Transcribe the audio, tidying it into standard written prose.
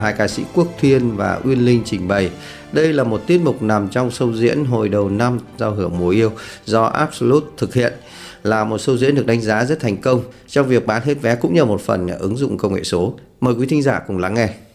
Hai ca sĩ Quốc Thiên và Uyên Linh trình bày. Đây là một tiết mục nằm trong show diễn hồi đầu năm giao hưởng mùa yêu do Absolute thực hiện, là một show diễn được đánh giá rất thành công trong việc bán hết vé cũng như một phần ứng dụng công nghệ số. Mời quý thính giả cùng lắng nghe.